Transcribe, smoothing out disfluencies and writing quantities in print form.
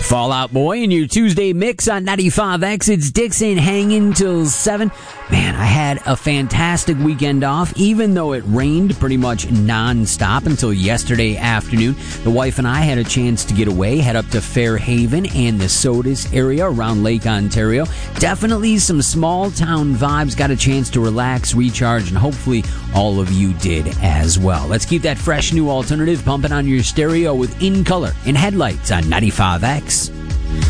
Fall Out Boy in your Tuesday mix on 95X. It's Dixon hanging till 7. Man, I had a fantastic weekend off, even though it rained pretty much non-stop until yesterday afternoon. The wife and I had a chance to get away, head up to Fairhaven and the Sodus area around Lake Ontario. Definitely some small town vibes. Got a chance to relax, recharge, and hopefully all of you did as well. Let's keep that fresh new alternative pumping on your stereo with In Color and Headlights on 95X.